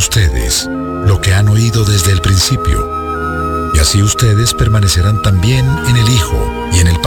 ustedes lo que han oído desde el principio. Y así ustedes permanecerán también en el Hijo y en el